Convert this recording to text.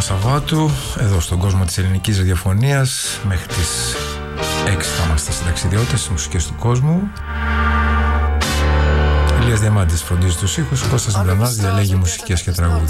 Σαββάτου εδώ στον κόσμο της ελληνικής ραδιοφωνίας. Μέχρι τις 6 θα είμαστε συνταξιδιώτες στις μουσικές του κόσμου. Ηλίας Διαμάντης φροντίζει τους ήχους, Κώστας Μιλανάς διαλέγει μουσικές και τραγούδια.